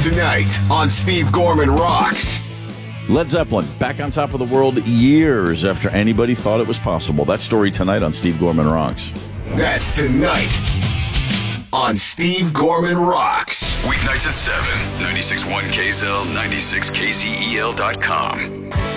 Tonight on Steve Gorman Rocks. Led Zeppelin back on top of the world years after anybody thought it was possible. That story tonight on Steve Gorman Rocks. That's tonight on Steve Gorman Rocks. Weeknights at 7, 96.1 KZL, 96KZEL.com.